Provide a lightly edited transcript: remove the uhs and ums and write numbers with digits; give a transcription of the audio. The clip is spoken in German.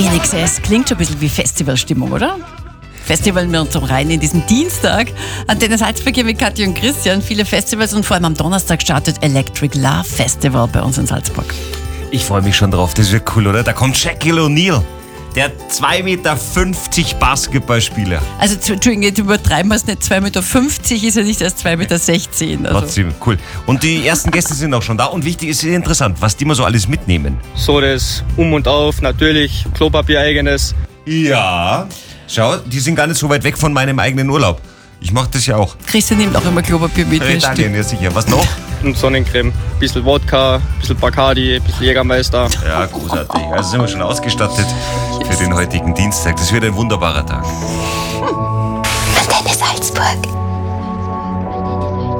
INXS klingt schon ein bisschen wie Festivalstimmung, oder? Festival mit uns rein in diesen Dienstag. Antenne Salzburg hier mit Kathi und Christian. Viele Festivals und vor allem am Donnerstag startet Electric Love Festival bei uns in Salzburg. Ich freue mich schon drauf, das wird cool, oder? Da kommt Shaquille O'Neal, der 2,50 Meter Basketballspieler. Also, Entschuldigung, jetzt übertreiben wir es nicht. 2,50 Meter ist er nicht erst 2,16 Meter. Also. Trotzdem, cool. Und die ersten Gäste sind auch schon da. Und wichtig ist interessant, was die mal so alles mitnehmen. So das Um und Auf, natürlich, Klopapier eigenes. Ja. Schau, die sind gar nicht so weit weg von meinem eigenen Urlaub. Ich mache das ja auch. Christian nimmt auch immer Klopapier mit. Italien, ja sicher. Was noch? Und Sonnencreme, bisschen Wodka, bisschen Bacardi, bisschen Jägermeister. Ja, großartig. Also sind wir schon ausgestattet für den heutigen Dienstag. Das wird ein wunderbarer Tag. Antenne Salzburg.